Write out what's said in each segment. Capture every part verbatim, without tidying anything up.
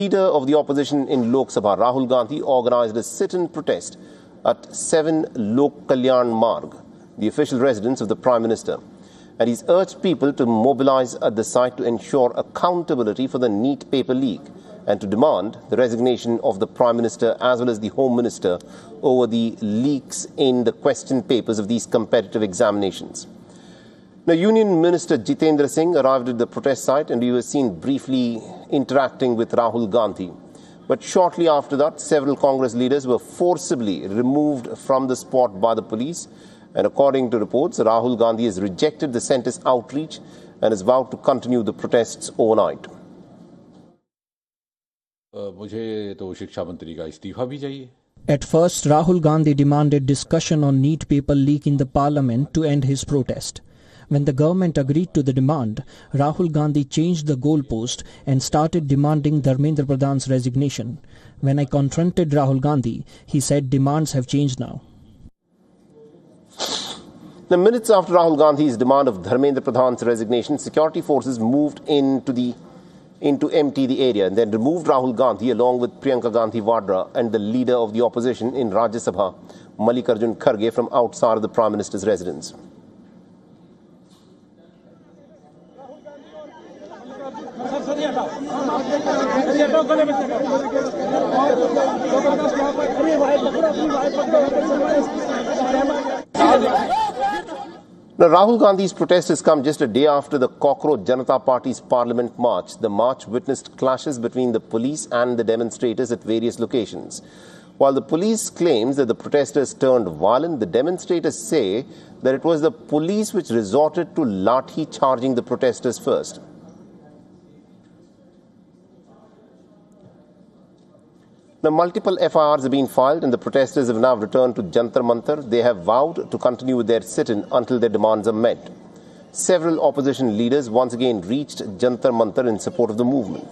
Leader of the opposition in Lok Sabha, Rahul Gandhi, organised a sit-in protest at seven Lok Kalyan Marg, the official residence of the Prime Minister. And he's urged people to mobilise at the site to ensure accountability for the NEET paper leak and to demand the resignation of the Prime Minister as well as the Home Minister over the leaks in the question papers of these competitive examinations. Now, Union Minister Jitendra Singh arrived at the protest site and he was seen briefly interacting with Rahul Gandhi. But shortly after that, several Congress leaders were forcibly removed from the spot by the police. And according to reports, Rahul Gandhi has rejected the centre's outreach and has vowed to continue the protests overnight. At first, Rahul Gandhi demanded discussion on NEET paper leak in the parliament to end his protest. When the government agreed to the demand, Rahul Gandhi changed the goalpost and started demanding Dharmendra Pradhan's resignation. When I confronted Rahul Gandhi, he said demands have changed now. The minutes after Rahul Gandhi's demand of Dharmendra Pradhan's resignation, security forces moved into the in to empty the area and then removed Rahul Gandhi along with Priyanka Gandhi Vadra and the leader of the opposition in Rajya Sabha, Mallikarjun Kharge, from outside of the Prime Minister's residence. Now, Rahul Gandhi's protest has come just a day after the Cockroach Janata Party's Parliament March. The march witnessed clashes between the police and the demonstrators at various locations. While the police claims that the protesters turned violent, the demonstrators say that it was the police which resorted to lathi charging the protesters first. Now, multiple F I Rs have been filed and the protesters have now returned to Jantar Mantar. They have vowed to continue with their sit-in until their demands are met. Several opposition leaders once again reached Jantar Mantar in support of the movement.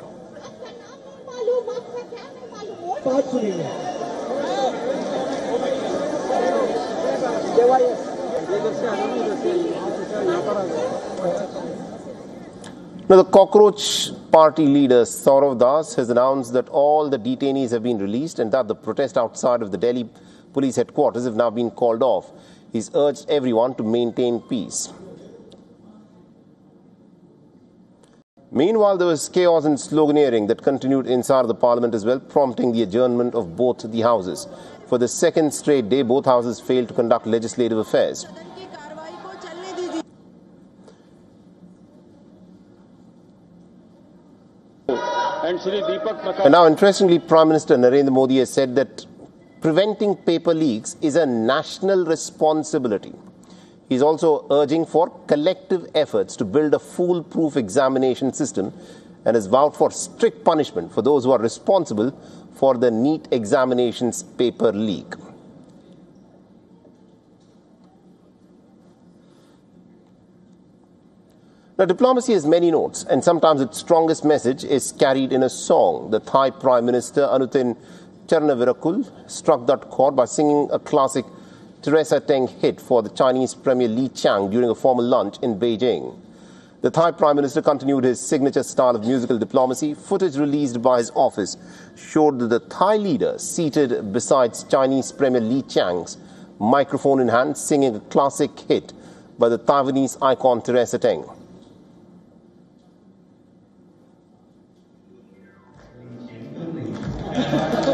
Now, the Cockroach Party leader Saurav Das has announced that all the detainees have been released and that the protest outside of the Delhi police headquarters have now been called off. He's urged everyone to maintain peace. Meanwhile, there was chaos and sloganeering that continued inside the parliament as well, prompting the adjournment of both the houses. For the second straight day, both houses failed to conduct legislative affairs. And now, interestingly, Prime Minister Narendra Modi has said that preventing paper leaks is a national responsibility. He's also urging for collective efforts to build a foolproof examination system and has vowed for strict punishment for those who are responsible for the NEET examinations paper leak. Now, diplomacy has many notes, and sometimes its strongest message is carried in a song. The Thai Prime Minister Anutin Charnvirakul struck that chord by singing a classic Teresa Teng hit for the Chinese Premier Li Qiang during a formal lunch in Beijing. The Thai Prime Minister continued his signature style of musical diplomacy. Footage released by his office showed that the Thai leader, seated beside Chinese Premier Li Qiang's microphone in hand, singing a classic hit by the Taiwanese icon Teresa Teng. Ha ha ha.